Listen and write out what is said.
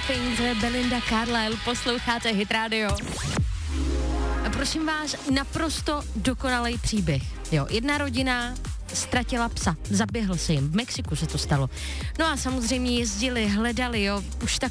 Something, to je Belinda Carlisle, posloucháte Hit Radio. A prosím vás, naprosto dokonalý příběh. Jo, jedna rodina ztratila psa, zaběhl se jim, v Mexiku se to stalo. No a samozřejmě jezdili, hledali, jo, už tak